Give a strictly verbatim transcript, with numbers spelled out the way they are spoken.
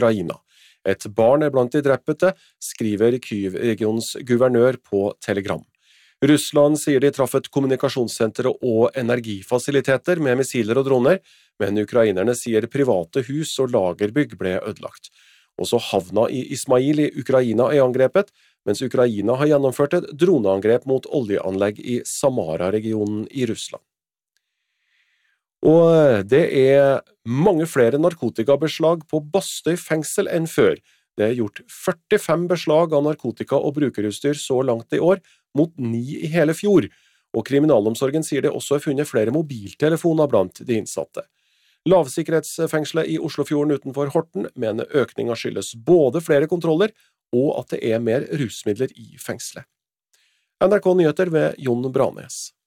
Ukraina. Et barn er blant de drepte, skriver Kyiv-regionens guvernør på Telegram. Russland sier de traff et kommunikasjonssenter og energifasiliteter med missiler og droner, men ukrainerne sier private hus og lagerbygg ble ødelagt. Også havna i Ismail i Ukraina er angrepet, mens Ukraina har gjennomført et droneangrep mot oljeanlegg i Samara-regionen i Russland. Og det er mange flere narkotikabeslag på Bastøy fengsel enn før. Det er gjort førtifem beslag av narkotika og brukerutstyr så langt i år, mot ni i hele fjor, og kriminalomsorgen sier det også er funnet flere mobiltelefoner blant de innsatte. Lavsikkerhetsfengselet i Oslofjorden utenfor Horten mener økninga skyldes både flere kontroller og at det er mer rusmidler i fengselet. N R K Nyheter ved Jon Branes.